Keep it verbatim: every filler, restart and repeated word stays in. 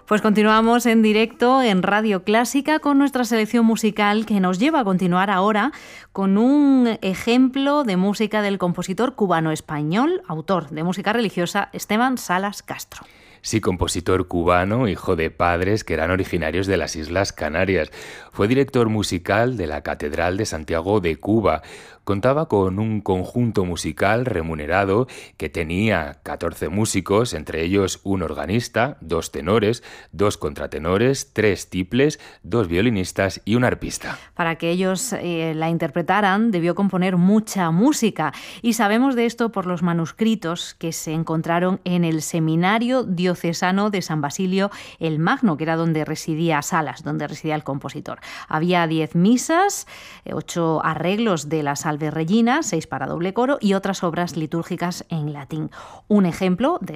Pues continuamos en directo en Radio Clásica con nuestra selección musical que nos lleva a continuar ahora con un ejemplo de música del compositor cubano-español, autor de música religiosa, Esteban Salas Castro. Sí, compositor cubano, hijo de padres que eran originarios de las Islas Canarias. Fue director musical de la Catedral de Santiago de Cuba. Contaba con un conjunto musical remunerado que tenía catorce músicos, entre ellos un organista, dos tenores, dos contratenores, tres tiples, dos violinistas y un arpista. Para que ellos eh, la interpretaran, debió componer mucha música. Y sabemos de esto por los manuscritos que se encontraron en el Seminario Diocesano de San Basilio el Magno, que era donde residía Salas, donde residía el compositor. Había diez misas, ocho arreglos de la Salve Regina, seis para doble coro y otras obras litúrgicas en latín. Un ejemplo de